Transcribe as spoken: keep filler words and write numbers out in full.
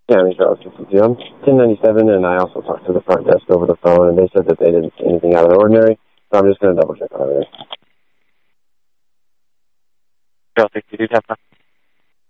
Yeah, I'm Charles. I'm ten ninety-seven, and I also talked to the front desk over the phone, and they said that they didn't see anything out of the ordinary, so I'm just going to double check on everything. Charles sixty-two, ten five.